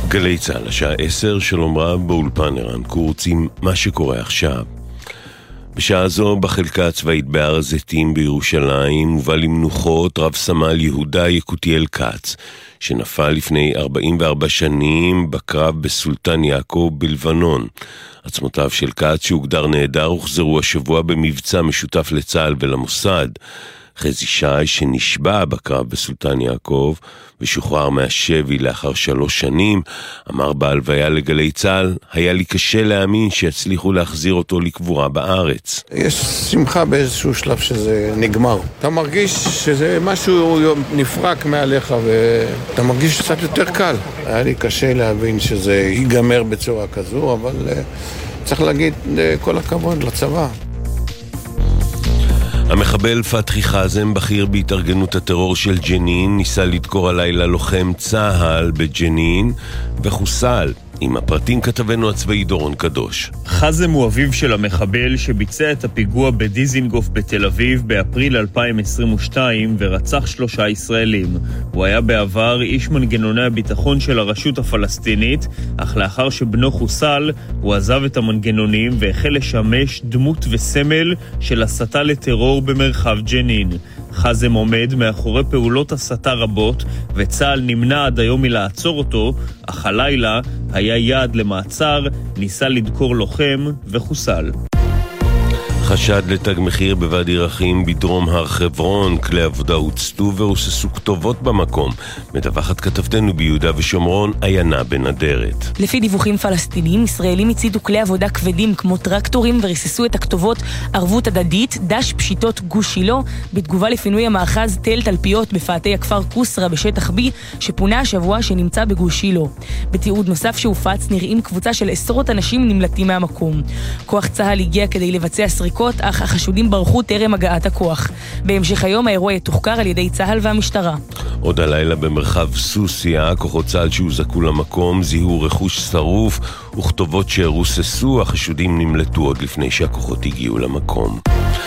גלי צהל, השעה 10, שלום רב באולפן ערן קורץ עם מה שקורה עכשיו. בשעה זו בחלקה הצבאית בהר הזיתים בירושלים הובא למנוחות רב סמל יהודה יקותיאל כץ, שנפל לפני 44 שנים בקרב בסולטן יעקב בלבנון. עצמותיו של כץ שהוגדר נהדר הוחזרו השבוע במבצע משותף לצה"ל ולמוסד. חזי שי שנשבע בקרב בסולטן יעקב ושוחרר מהשבי לאחר 3 שנים, אמר בהלוויה לגלי צהל, היה לי קשה להאמין שיצליחו להחזיר אותו לקבורה בארץ. יש שמחה באיזשהו שלב שזה נגמר. אתה מרגיש שזה משהו נפרק מעליך ואתה מרגיש קצת יותר קל. היה לי קשה להבין שזה ייגמר בצורה כזו, אבל צריך להגיד כל הכבוד לצבא. המחבל פתחי חזם, בכיר בהתארגנות הטרור של ג'נין, ניסה לדקור הלילה לוחם צה"ל בג'נין וחוסל. עם הפרטים כתבנו הצבאי דורון קדוש. חזם הוא אביו של המחבל שביצע את הפיגוע בדיזינגוף בתל אביב באפריל 2022 ורצח 3 ישראלים. הוא היה בעבר איש מנגנוני הביטחון של הרשות הפלסטינית, אך לאחר שבנו חוסל הוא עזב את המנגנונים והחל לשמש דמות וסמל של הסתה לטרור במרחב ג'נין. חזם עומד מאחורי פעולות הסתה רבות וצה"ל נמנע עד היום מלעצור אותו, אך הלילה היה יעד למעצר, ניסה לדקור לוחם וחוסל. חשד לתג מחיר בוואדי רחים בדרום הר חברון, כלי עבודה הוצתו והוססו כתובות במקום. מדווחת כתבתנו ביהודה ושומרון, עיינה בנדרת. לפי דיווחים פלסטינים, ישראלים הציתו כלי עבודה כבדים כמו טרקטורים וריססו את הכתובות ערבות הדדית, דש פשיטות גוש שילה, בתגובה לפינוי המאחז תל תלפיות בפאתי הכפר קוסרה בשטח B, שפונה השבוע שנמצא בגוש שילה. בתיעוד נוסף שהופץ נראים קבוצה של 10 אנשים נמלטים מהמקום. כוח צה"ל הגיע כדי לבצע סריקות, אך החשודים ברחו טרם הגעת הכוח. בהמשך היום האירוע יתוחקר על ידי צה"ל והמשטרה. עוד הלילה במרחב סוסיה, כוחות צה"ל שהוזעקו למקום זיהו רכוש שרוף וכתובות שרוססו, החשודים נמלטו עוד לפני שהכוחות הגיעו למקום.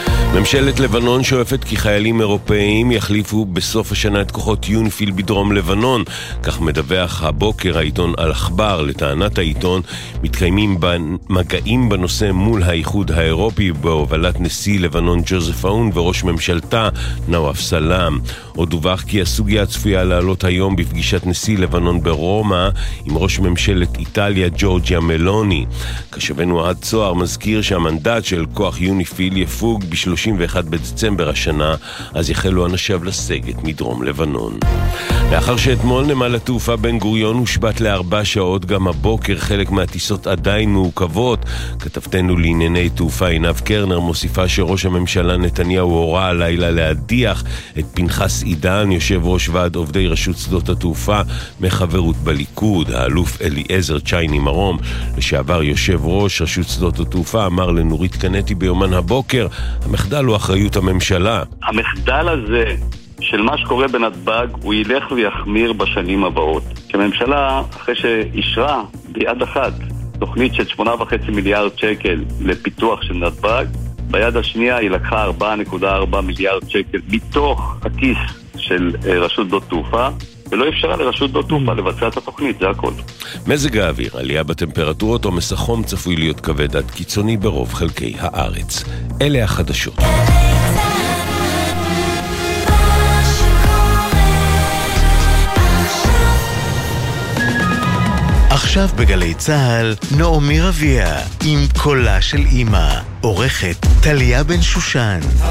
ממשלת לבנון שואפת כי חיילים אירופאים יחליפו בסוף השנה את כוחות יוניפיל בדרום לבנון. כך מדווח הבוקר העיתון אל-אחבר. לטענת העיתון מתקיימים מגעים בנושא מול האיחוד האירופי בהובלת נשיא לבנון ג'וזף און וראש ממשלתה נואף סלאם. עוד דווח כי הסוגיה צפויה לעלות היום בפגישת נשיא לבנון ברומא עם ראש ממשלת איטליה ג'ורג'יה מלוני. כשבנו עד צוהר מזכיר שהמנדט של כוח יוניפיל יפוג ב-31 בדצמבר השנה, אז יחלו אנשיו לסגת מדרום לבנון. לאחר שאתמול נמל התעופה בן גוריון הושבת ל4 שעות, גם הבוקר חלק מהטיסות עדיין מעוכבות. כתבתנו לענייני תעופה עינב קרנר מוסיפה שראש הממשלה נתניהו הורה הלילה להדיח את פנחס עידן, יושב ראש ועד עובדי רשות שדות התעופה מחברות בליכוד. האלוף אליעזר צ'ייני מרום, לשעבר יושב ראש רשות שדות התעופה, אמר לנורית קנטי ביומן הבוקר, המחדל הוא אחריות הממשלה. המחדל הזה של מה שקורה בנתב"ג הוא ילך ויחמיר בשנים הבאות. הממשלה, אחרי שאישרה ביד אחת תוכנית של 8.5 מיליארד שקל לפיתוח של נתב"ג, ביד השנייה היא לקחה 4.4 מיליארד שקל מתוך הכיס של רשות שדות תעופה, ולא אפשרה לרשות שדות תעופה לבצע את התוכנית, זה הכל. מזג האוויר, עלייה בטמפרטורות או מסחום צפוי להיות כבד עד קיצוני ברוב חלקי הארץ. אלה החדשות. עכשיו בגלי צהל, נעמי רביע עם קולה של אמא, עורכת טליה בן שושן.